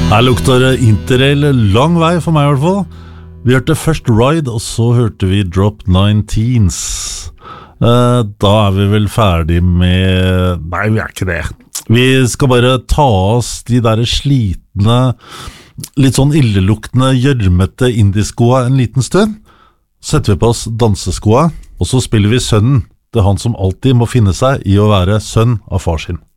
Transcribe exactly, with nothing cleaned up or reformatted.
Her lukter det interrail lang vei for meg I hvert fall. Vi hørte først Ride, og så hørte vi Drop Nineteens. Eh, da er vi vel ferdig med... Nei, vi er ikke det. Vi skal bare ta oss de der slitne, litt sånn illeluktende, gjørmete indieskoa en liten stund. Setter vi på oss danseskoa, og så spiller vi sønnen til han som alltid må finne seg I å være sønn av far sin.